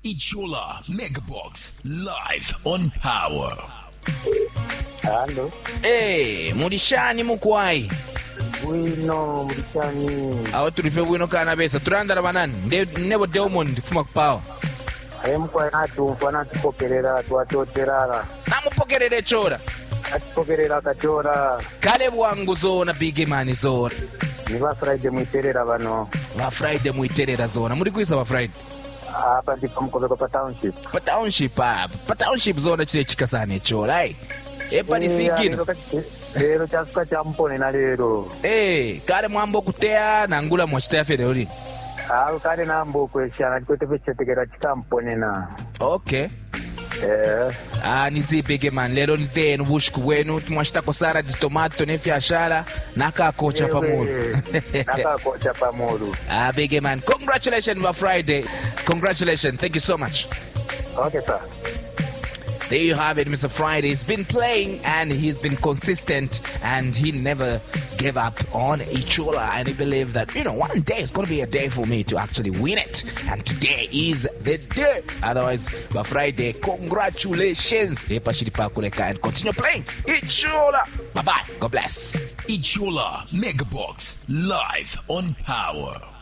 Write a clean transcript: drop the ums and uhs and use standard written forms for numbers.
Ichula Megabox live on Power. Hello. Mulishani mukwai. Wino mulishani. Aho turife wino kana besa. Turandara banani. Nebo Diamond kufuma kupawa. Mkwai natupokerera twatoterara. Namupokerere chora. Atipokerera kachora. Kale bwangu zona big man zona. Ni ba Friday muiterera bano. Ba Friday muiterera zona. Muri kuisa ba Friday. Hapa ndipo mkozeko pa township. Pa township zona chile chikasane chora. Epa ni sikino. Lero chasuka champone na lero. Kale mwambo kutea na ngula mwachita ya fede uli. Kale nambo kweshana chikote fechetekera chikampone na. Okay. Nizi big man lero nite nubushku wenu tumwashita kosara di tomato nefi ashara naka kocha pamuru. Naka kocha pamuru. Big man, congratulations for Friday. Congratulations. Thank you so much. Okay, sir. There you have it, Mr. Friday. He's been playing and he's been consistent and he never gave up on Ichula. And he believed that, one day it's going to be a day for me to actually win it. And today is the day. Otherwise, by Friday, congratulations. And continue playing. Ichula. Bye-bye. God bless. Ichula Megabox live on Power.